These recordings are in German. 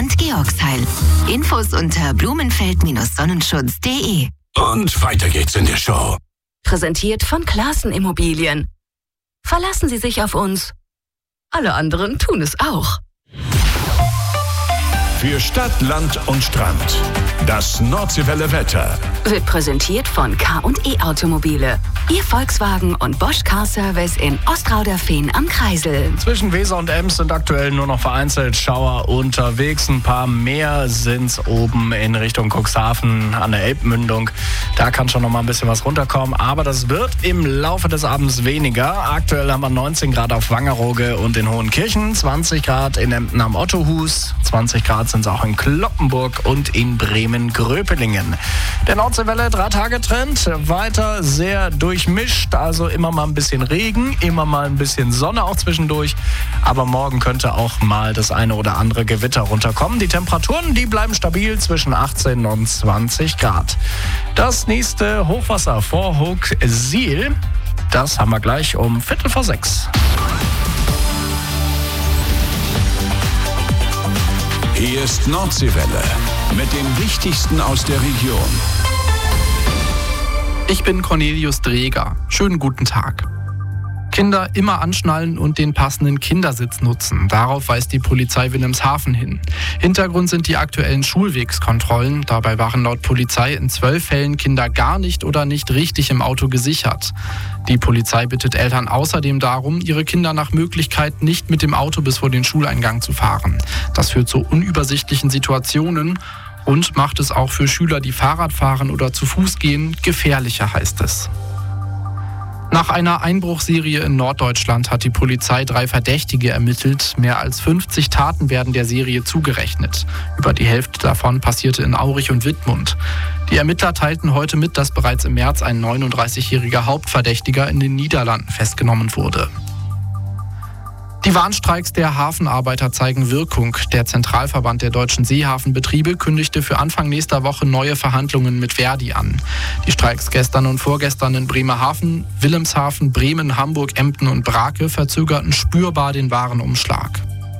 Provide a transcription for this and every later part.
St. Georgsheil. Infos unter blumenfeld-sonnenschutz.de. Und weiter geht's in der Show. Präsentiert von Classen Immobilien. Verlassen Sie sich auf uns. Alle anderen tun es auch. Für Stadt, Land und Strand. Das Nordseewelle Wetter Wird präsentiert von K&E Automobile. Ihr Volkswagen und Bosch Car Service in Ostrauderfehn am Kreisel. Zwischen Weser und Ems sind aktuell nur noch vereinzelt Schauer unterwegs. Ein paar mehr sind's oben in Richtung Cuxhaven an der Elbmündung. Da kann schon noch mal ein bisschen was runterkommen. Aber das wird im Laufe des Abends weniger. Aktuell haben wir 19 Grad auf Wangerooge und in Hohenkirchen, 20 Grad in Emden am Ottohus, 20 Grad sind es auch in Cloppenburg und in Bremen-Gröpelingen. Der Nordseewelle 3-Tage-Trend weiter sehr durchmischt, also immer mal ein bisschen Regen, immer mal ein bisschen Sonne auch zwischendurch, aber morgen könnte auch mal das eine oder andere Gewitter runterkommen. Die Temperaturen, die bleiben stabil zwischen 18 und 20 Grad. Das nächste Hochwasser vor Hoogsiel, das haben wir gleich um 5:45. Hier ist Nordseewelle mit dem Wichtigsten aus der Region. Ich bin Cornelius Dreger. Schönen guten Tag. Kinder immer anschnallen und den passenden Kindersitz nutzen. Darauf weist die Polizei Wilhelmshaven hin. Hintergrund sind die aktuellen Schulwegskontrollen. Dabei waren laut Polizei in 12 Fällen Kinder gar nicht oder nicht richtig im Auto gesichert. Die Polizei bittet Eltern außerdem darum, ihre Kinder nach Möglichkeit nicht mit dem Auto bis vor den Schuleingang zu fahren. Das führt zu unübersichtlichen Situationen und macht es auch für Schüler, die Fahrrad fahren oder zu Fuß gehen, gefährlicher, heißt es. Nach einer Einbruchserie in Norddeutschland hat die Polizei 3 Verdächtige ermittelt. Mehr als 50 Taten werden der Serie zugerechnet. Über die Hälfte davon passierte in Aurich und Wittmund. Die Ermittler teilten heute mit, dass bereits im März ein 39-jähriger Hauptverdächtiger in den Niederlanden festgenommen wurde. Die Warnstreiks der Hafenarbeiter zeigen Wirkung. Der Zentralverband der deutschen Seehafenbetriebe kündigte für Anfang nächster Woche neue Verhandlungen mit Verdi an. Die Streiks gestern und vorgestern in Bremerhaven, Wilhelmshaven, Bremen, Hamburg, Emden und Brake verzögerten spürbar den Warenumschlag.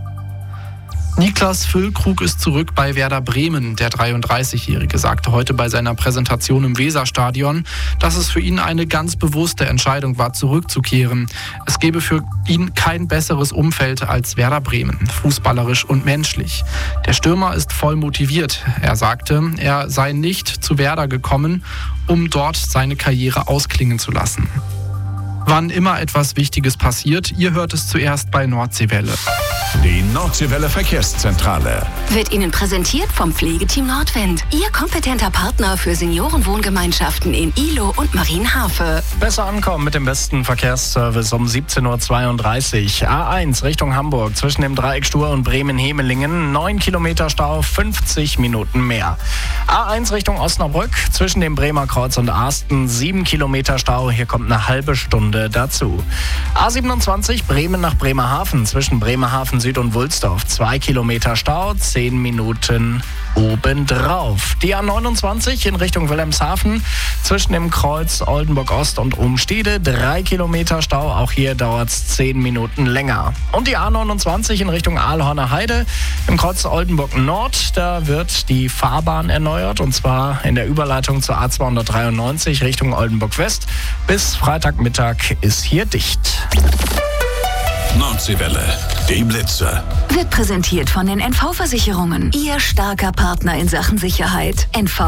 Niklas Füllkrug ist zurück bei Werder Bremen. Der 33-Jährige sagte heute bei seiner Präsentation im Weserstadion, dass es für ihn eine ganz bewusste Entscheidung war, zurückzukehren. Es gebe für ihn kein besseres Umfeld als Werder Bremen, fußballerisch und menschlich. Der Stürmer ist voll motiviert. Er sagte, er sei nicht zu Werder gekommen, um dort seine Karriere ausklingen zu lassen. Wann immer etwas Wichtiges passiert, ihr hört es zuerst bei Nordseewelle. Die Nordseewelle Verkehrszentrale Wird Ihnen präsentiert vom Pflegeteam Nordwind. Ihr kompetenter Partner für Seniorenwohngemeinschaften in Ihlow und Marienhafe. Besser ankommen mit dem besten Verkehrsservice um 17:32 Uhr. A1 Richtung Hamburg zwischen dem Dreieck Stur und Bremen-Hemelingen. 9 Kilometer Stau, 50 Minuten mehr. A1 Richtung Osnabrück zwischen dem Bremer Kreuz und Arsten. 7 Kilometer Stau, hier kommt eine halbe Stunde dazu. A27 Bremen nach Bremerhaven zwischen Bremerhaven Süd und Wulsdorf. 2 Kilometer Stau, 10 Minuten obendrauf. Die A29 in Richtung Wilhelmshaven zwischen dem Kreuz Oldenburg Ost und Umstede. 3 Kilometer Stau, auch hier dauert es 10 Minuten länger. Und die A29 in Richtung Aalhorner Heide im Kreuz Oldenburg Nord. Da wird die Fahrbahn erneuert und zwar in der Überleitung zur A293 Richtung Oldenburg West. Bis Freitagmittag ist hier dicht. Nordseewelle, die Blitzer. Wird präsentiert von den NV-Versicherungen. Ihr starker Partner in Sachen Sicherheit.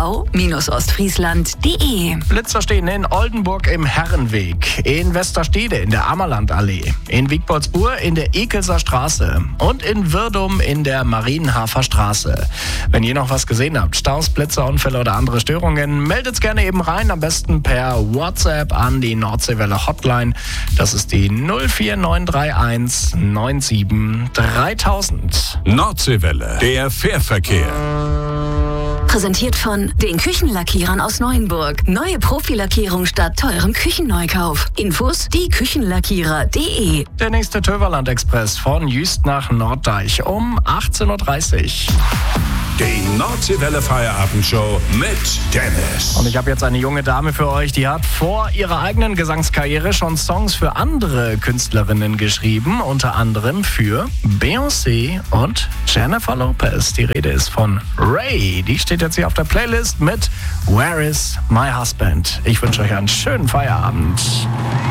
NV-Ostfriesland.de. Blitzer stehen in Oldenburg im Herrenweg, in Westerstede in der Ammerlandallee, in Wiegboldsburg in der Ekelser Straße und in Wirdum in der Marienhafer Straße. Wenn ihr noch was gesehen habt, Staus, Blitzer, Unfälle oder andere Störungen, meldet's gerne eben rein, am besten per WhatsApp an die Nordseewelle Hotline. Das ist die 04931 97 3000. Nordseewelle, der Fährverkehr. Präsentiert von den Küchenlackierern aus Neuenburg. Neue Profilackierung statt teurem Küchenneukauf. Infos dieküchenlackierer.de. Der nächste Töverland Express von Jüst nach Norddeich um 18:30 Uhr. Die Nordseewelle Feierabendshow mit Dennis. Und ich habe jetzt eine junge Dame für euch, die hat vor ihrer eigenen Gesangskarriere schon Songs für andere Künstlerinnen geschrieben, unter anderem für Beyoncé und Jennifer Lopez. Die Rede ist von Ray. Die steht jetzt hier auf der Playlist mit Where is My Husband. Ich wünsche euch einen schönen Feierabend.